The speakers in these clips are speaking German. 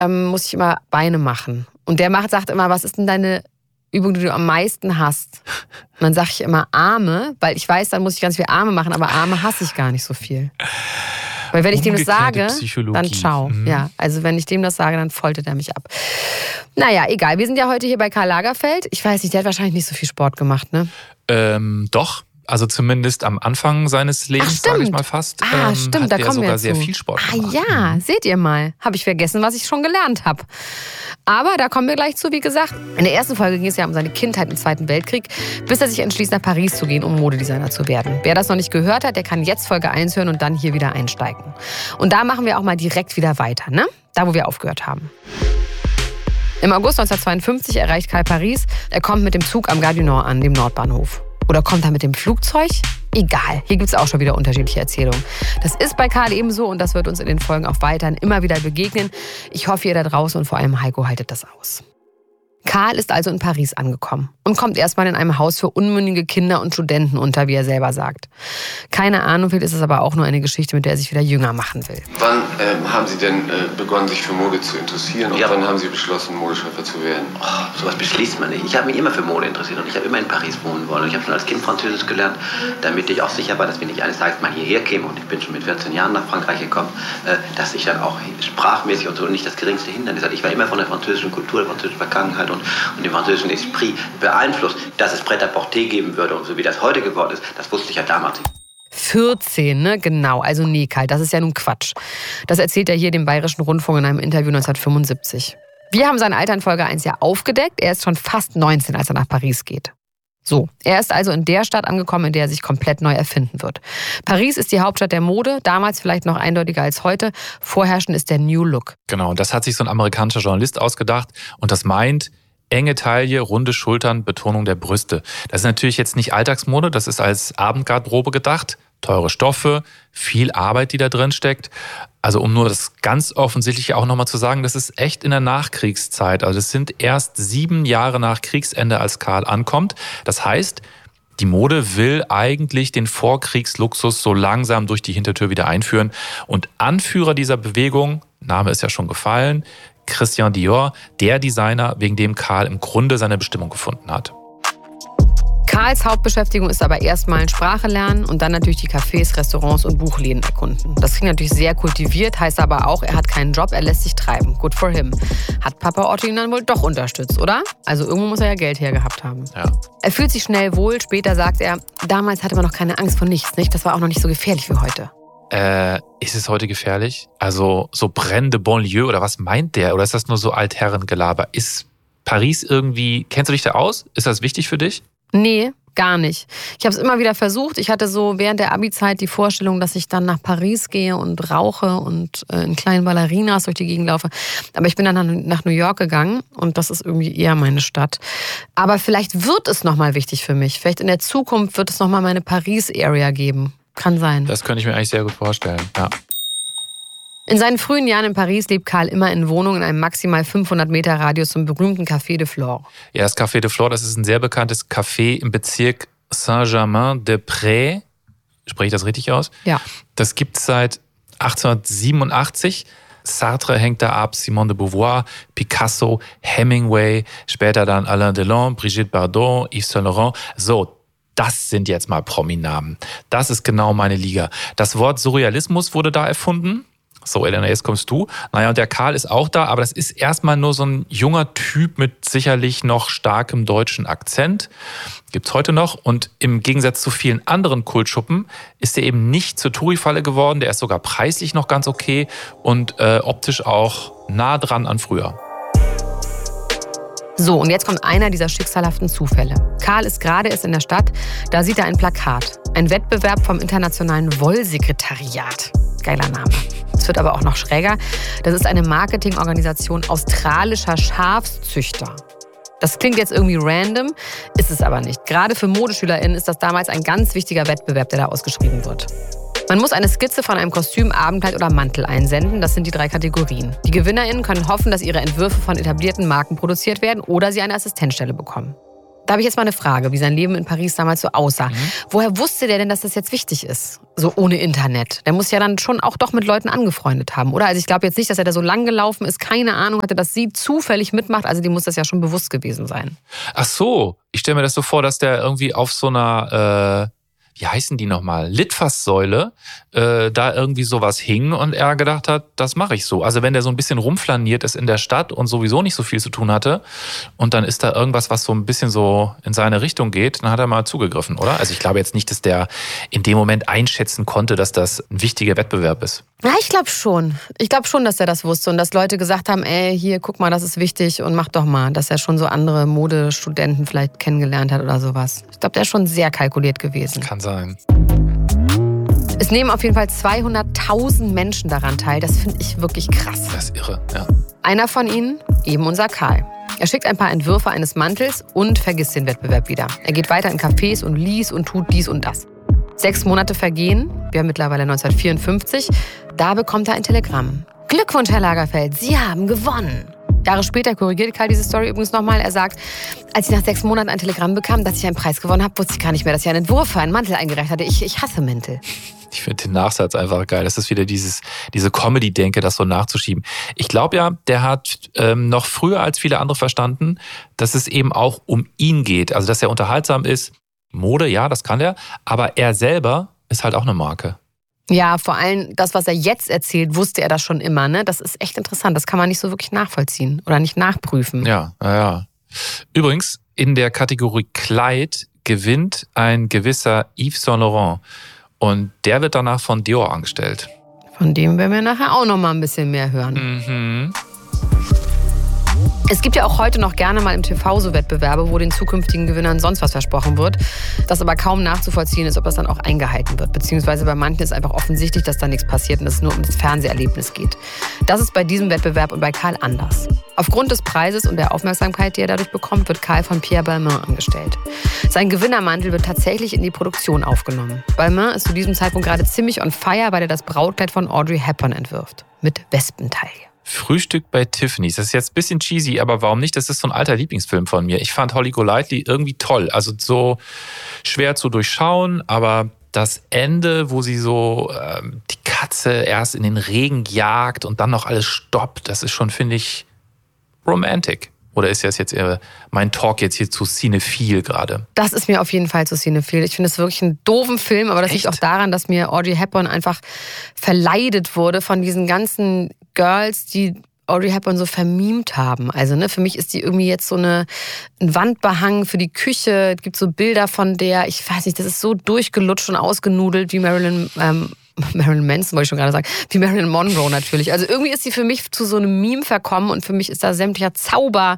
muss ich immer Beine machen. Und der sagt immer, was ist denn deine Übung, die du am meisten hast? Und dann sage ich immer Arme, weil ich weiß, dann muss ich ganz viel Arme machen, aber Arme hasse ich gar nicht so viel. Weil wenn ich dem das sage, dann ciao. Ja, also wenn ich dem das sage, dann foltert er mich ab. Naja, egal. Wir sind ja heute hier bei Karl Lagerfeld. Ich weiß nicht, der hat wahrscheinlich nicht so viel Sport gemacht, ne? Doch. Also zumindest am Anfang seines Lebens, sage ich mal fast, stimmt, hat da er sogar sehr viel Sport gemacht. Ja, seht ihr mal. Habe ich vergessen, was ich schon gelernt habe. Aber da kommen wir gleich zu, wie gesagt. In der ersten Folge ging es ja um seine Kindheit im Zweiten Weltkrieg, bis er sich entschließt, nach Paris zu gehen, um Modedesigner zu werden. Wer das noch nicht gehört hat, der kann jetzt Folge 1 hören und dann hier wieder einsteigen. Und da machen wir auch mal direkt wieder weiter, ne? Da, wo wir aufgehört haben. Im August 1952 erreicht Karl Paris. Er kommt mit dem Zug am Gare du Nord an, dem Nordbahnhof. Oder kommt er mit dem Flugzeug? Egal, hier gibt es auch schon wieder unterschiedliche Erzählungen. Das ist bei Karl ebenso und das wird uns in den Folgen auch weiterhin immer wieder begegnen. Ich hoffe, ihr da draußen und vor allem Heiko haltet das aus. Karl ist also in Paris angekommen und kommt erstmal in einem Haus für unmündige Kinder und Studenten unter, wie er selber sagt. Keine Ahnung, vielleicht ist es aber auch nur eine Geschichte, mit der er sich wieder jünger machen will. Wann haben Sie denn begonnen, sich für Mode zu interessieren und wann haben Sie beschlossen, Modeschöpfer zu werden? Oh, sowas beschließt man nicht. Ich habe mich immer für Mode interessiert und ich habe immer in Paris wohnen wollen. Und ich habe schon als Kind Französisch gelernt, damit ich auch sicher war, dass wenn ich eines Tages mal hierher käme und ich bin schon mit 14 Jahren nach Frankreich gekommen, dass ich dann auch sprachmäßig und so nicht das geringste Hindernis hatte. Ich war immer von der französischen Kultur, der französischen Vergangenheit und dem französischen Esprit beeinflusst, dass es Prêt-à-porter geben würde und so wie das heute geworden ist, das wusste ich ja damals nicht. 14, ne? Genau, also nee, Karl, das ist ja nun Quatsch. Das erzählt er hier dem Bayerischen Rundfunk in einem Interview 1975. Wir haben sein Alter in Folge 1 ja aufgedeckt. Er ist schon fast 19, als er nach Paris geht. So, er ist also in der Stadt angekommen, in der er sich komplett neu erfinden wird. Paris ist die Hauptstadt der Mode, damals vielleicht noch eindeutiger als heute. Vorherrschend ist der New Look. Genau, und das hat sich so ein amerikanischer Journalist ausgedacht und das meint, enge Taille, runde Schultern, Betonung der Brüste. Das ist natürlich jetzt nicht Alltagsmode, das ist als Abendgarderobe gedacht. Teure Stoffe, viel Arbeit, die da drin steckt. Also um nur das ganz Offensichtliche auch nochmal zu sagen, das ist echt in der Nachkriegszeit. Also es sind erst 7 Jahre nach Kriegsende, als Karl ankommt. Das heißt, die Mode will eigentlich den Vorkriegsluxus so langsam durch die Hintertür wieder einführen. Und Anführer dieser Bewegung, Name ist ja schon gefallen, Christian Dior, der Designer, wegen dem Karl im Grunde seine Bestimmung gefunden hat. Karls Hauptbeschäftigung ist aber erstmal Sprache lernen und dann natürlich die Cafés, Restaurants und Buchläden erkunden. Das klingt natürlich sehr kultiviert, heißt aber auch, er hat keinen Job, er lässt sich treiben. Good for him. Hat Papa Otto ihn dann wohl doch unterstützt, oder? Also irgendwo muss er ja Geld hergehabt haben. Ja. Er fühlt sich schnell wohl, später sagt er, damals hatte man noch keine Angst vor nichts, nicht? Das war auch noch nicht so gefährlich wie heute. Ist es heute gefährlich? Also so brennende Banlieue oder was meint der? Oder ist das nur so Altherrengelaber? Ist Paris irgendwie, kennst du dich da aus? Ist das wichtig für dich? Nee, gar nicht. Ich habe es immer wieder versucht. Ich hatte so während der Abi-Zeit die Vorstellung, dass ich dann nach Paris gehe und rauche und in kleinen Ballerinas durch die Gegend laufe. Aber ich bin dann nach New York gegangen und das ist irgendwie eher meine Stadt. Aber vielleicht wird es nochmal wichtig für mich. Vielleicht in der Zukunft wird es nochmal meine Paris-Area geben. Kann sein. Das könnte ich mir eigentlich sehr gut vorstellen, ja. In seinen frühen Jahren in Paris lebt Karl immer in Wohnungen in einem maximal 500 Meter Radius zum berühmten Café de Flore. Ja, das Café de Flore, das ist ein sehr bekanntes Café im Bezirk Saint-Germain-des-Prés. Spreche ich das richtig aus? Ja. Das gibt es seit 1887. Sartre hängt da ab, Simone de Beauvoir, Picasso, Hemingway, später dann Alain Delon, Brigitte Bardot, Yves Saint Laurent. So, das sind jetzt mal Prominamen. Das ist genau meine Liga. Das Wort Surrealismus wurde da erfunden. So, Elena, jetzt kommst du. Naja, und der Karl ist auch da, aber das ist erstmal nur so ein junger Typ mit sicherlich noch starkem deutschen Akzent. Gibt's heute noch. Und im Gegensatz zu vielen anderen Kultschuppen ist er eben nicht zur Touri-Falle geworden. Der ist sogar preislich noch ganz okay und optisch auch nah dran an früher. So, und jetzt kommt einer dieser schicksalhaften Zufälle. Karl ist gerade erst in der Stadt, da sieht er ein Plakat. Ein Wettbewerb vom Internationalen Wollsekretariat. Geiler Name. Es wird aber auch noch schräger. Das ist eine Marketingorganisation australischer Schafszüchter. Das klingt jetzt irgendwie random, ist es aber nicht. Gerade für ModeschülerInnen ist das damals ein ganz wichtiger Wettbewerb, der da ausgeschrieben wird. Man muss eine Skizze von einem Kostüm, Abendkleid oder Mantel einsenden. Das sind die 3 Kategorien. Die GewinnerInnen können hoffen, dass ihre Entwürfe von etablierten Marken produziert werden oder sie eine Assistenzstelle bekommen. Da habe ich jetzt mal eine Frage, wie sein Leben in Paris damals so aussah. Woher wusste der denn, dass das jetzt wichtig ist? So ohne Internet. Der muss ja dann schon auch doch mit Leuten angefreundet haben, oder? Also ich glaube jetzt nicht, dass er da so lang gelaufen ist, keine Ahnung hatte, dass sie zufällig mitmacht. Also dem muss das ja schon bewusst gewesen sein. Ach so, ich stelle mir das so vor, dass der irgendwie auf so einer, wie heißen die nochmal, Litfaßsäule, da irgendwie sowas hing und er gedacht hat, das mache ich so. Also wenn der so ein bisschen rumflaniert ist in der Stadt und sowieso nicht so viel zu tun hatte und dann ist da irgendwas, was so ein bisschen so in seine Richtung geht, dann hat er mal zugegriffen, oder? Also ich glaube jetzt nicht, dass der in dem Moment einschätzen konnte, dass das ein wichtiger Wettbewerb ist. Ja, ich glaube schon. Ich glaube schon, dass er das wusste und dass Leute gesagt haben, ey, hier, guck mal, das ist wichtig und mach doch mal. Dass er schon so andere Modestudenten vielleicht kennengelernt hat oder sowas. Ich glaube, der ist schon sehr kalkuliert gewesen. Kann sein. Es nehmen auf jeden Fall 200.000 Menschen daran teil. Das finde ich wirklich krass. Das ist irre, ja. Einer von ihnen, eben unser Karl. Er schickt ein paar Entwürfe eines Mantels und vergisst den Wettbewerb wieder. Er geht weiter in Cafés und liest und tut dies und das. 6 Monate vergehen, wir haben mittlerweile 1954, da bekommt er ein Telegramm. Glückwunsch, Herr Lagerfeld, Sie haben gewonnen. Jahre später korrigiert Karl diese Story übrigens nochmal. Er sagt, als ich nach 6 Monaten ein Telegramm bekam, dass ich einen Preis gewonnen habe, wusste ich gar nicht mehr, dass ich einen Entwurf für einen Mantel eingereicht hatte. Ich hasse Mäntel. Ich finde den Nachsatz einfach geil. Das ist wieder diese Comedy-Denke, das so nachzuschieben. Ich glaube ja, der hat noch früher als viele andere verstanden, dass es eben auch um ihn geht. Also, dass er unterhaltsam ist. Mode, ja, das kann er. Aber er selber ist halt auch eine Marke. Ja, vor allem das, was er jetzt erzählt, wusste er das schon immer. Ne? Das ist echt interessant. Das kann man nicht so wirklich nachvollziehen oder nicht nachprüfen. Ja. Übrigens, in der Kategorie Kleid gewinnt ein gewisser Yves Saint Laurent. Und der wird danach von Dior angestellt. Von dem werden wir nachher auch noch mal ein bisschen mehr hören. Es gibt ja auch heute noch gerne mal im TV so Wettbewerbe, wo den zukünftigen Gewinnern sonst was versprochen wird, das aber kaum nachzuvollziehen ist, ob das dann auch eingehalten wird. Beziehungsweise bei manchen ist einfach offensichtlich, dass da nichts passiert und es nur um das Fernseherlebnis geht. Das ist bei diesem Wettbewerb und bei Karl anders. Aufgrund des Preises und der Aufmerksamkeit, die er dadurch bekommt, wird Karl von Pierre Balmain angestellt. Sein Gewinnermantel wird tatsächlich in die Produktion aufgenommen. Balmain ist zu diesem Zeitpunkt gerade ziemlich on fire, weil er das Brautkleid von Audrey Hepburn entwirft. Mit Wespentaille. Frühstück bei Tiffany's. Das ist jetzt ein bisschen cheesy, aber warum nicht? Das ist so ein alter Lieblingsfilm von mir. Ich fand Holly Golightly irgendwie toll. Also so schwer zu durchschauen, aber das Ende, wo sie so die Katze erst in den Regen jagt und dann noch alles stoppt, das ist schon, finde ich, romantic. Oder ist das jetzt eher mein Talk jetzt hier zu cinephil gerade? Das ist mir auf jeden Fall zu cinephil. Ich finde es wirklich einen doofen Film, aber das liegt auch daran, dass mir Audrey Hepburn einfach verleidet wurde von diesen ganzen Girls, die Audrey Hepburn so vermimt haben. Also für mich ist die irgendwie jetzt so ein Wandbehang für die Küche. Es gibt so Bilder von der, ich weiß nicht, das ist so durchgelutscht und ausgenudelt wie Marilyn Manson, wollte ich schon gerade sagen, wie Marilyn Monroe natürlich. Also irgendwie ist sie für mich zu so einem Meme verkommen und für mich ist da sämtlicher Zauber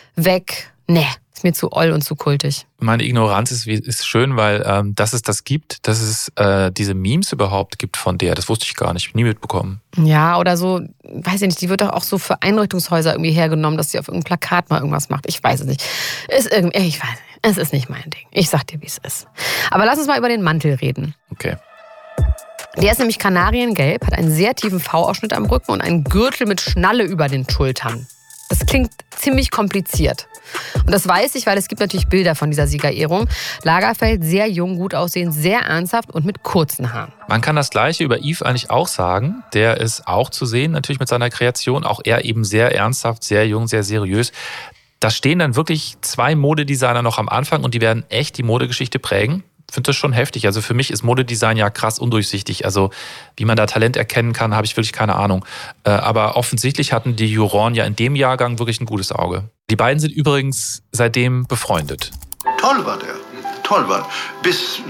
weg. Nee, ist mir zu oll und zu kultig. Meine Ignoranz ist schön, weil dass es das gibt, dass es diese Memes überhaupt gibt von der, das wusste ich gar nicht, nie mitbekommen. Ja, oder so, weiß ich nicht, die wird doch auch so für Einrichtungshäuser irgendwie hergenommen, dass sie auf irgendeinem Plakat mal irgendwas macht. Ich weiß es nicht. Ich weiß nicht, es ist nicht mein Ding. Ich sag dir, wie es ist. Aber lass uns mal über den Mantel reden. Okay. Der ist nämlich kanariengelb, hat einen sehr tiefen V-Ausschnitt am Rücken und einen Gürtel mit Schnalle über den Schultern. Das klingt ziemlich kompliziert. Und das weiß ich, weil es gibt natürlich Bilder von dieser Siegerehrung. Lagerfeld, sehr jung, gut aussehend, sehr ernsthaft und mit kurzen Haaren. Man kann das Gleiche über Yves eigentlich auch sagen. Der ist auch zu sehen, natürlich mit seiner Kreation. Auch er eben sehr ernsthaft, sehr jung, sehr seriös. Da stehen dann wirklich 2 Modedesigner noch am Anfang und die werden echt die Modegeschichte prägen. Ich finde das schon heftig. Also für mich ist Modedesign ja krass undurchsichtig. Also wie man da Talent erkennen kann, habe ich wirklich keine Ahnung. Aber offensichtlich hatten die Juroren ja in dem Jahrgang wirklich ein gutes Auge. Die beiden sind übrigens seitdem befreundet. Toll war der. Toll war. Bis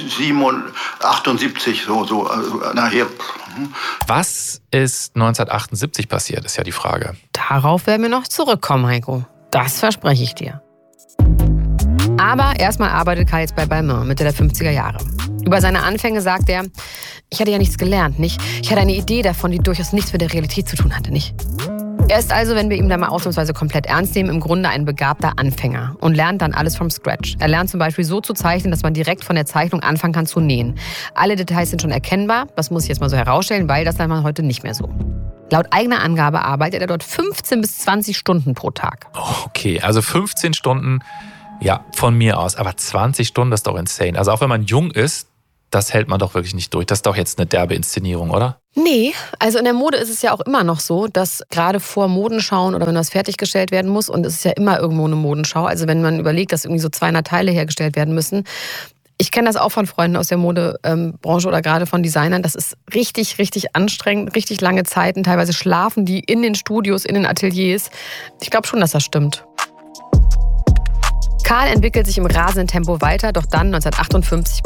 78, so nachher. Was ist 1978 passiert, ist ja die Frage. Darauf werden wir noch zurückkommen, Heiko. Das verspreche ich dir. Aber erstmal arbeitet Karl jetzt bei Balmain, Mitte der 50er Jahre. Über seine Anfänge sagt er, ich hatte ja nichts gelernt, nicht? Ich hatte eine Idee davon, die durchaus nichts mit der Realität zu tun hatte, nicht? Er ist also, wenn wir ihn da mal ausnahmsweise komplett ernst nehmen, im Grunde ein begabter Anfänger und lernt dann alles from scratch. Er lernt zum Beispiel so zu zeichnen, dass man direkt von der Zeichnung anfangen kann zu nähen. Alle Details sind schon erkennbar, das muss ich jetzt mal so herausstellen, weil das lernt man heute nicht mehr so. Laut eigener Angabe arbeitet er dort 15 bis 20 Stunden pro Tag. Okay, also 15 Stunden Ja, von mir aus. Aber 20 Stunden, das ist doch insane. Also auch wenn man jung ist, das hält man doch wirklich nicht durch. Das ist doch jetzt eine derbe Inszenierung, oder? Nee, also in der Mode ist es ja auch immer noch so, dass gerade vor Modenschauen oder wenn was fertiggestellt werden muss, und es ist ja immer irgendwo eine Modenschau, also wenn man überlegt, dass irgendwie so 200 Teile hergestellt werden müssen. Ich kenne das auch von Freunden aus der Modebranche oder gerade von Designern. Das ist richtig, richtig anstrengend, richtig lange Zeiten. Teilweise schlafen die in den Studios, in den Ateliers. Ich glaube schon, dass das stimmt. Karl entwickelt sich im rasenden Tempo weiter, doch dann 1958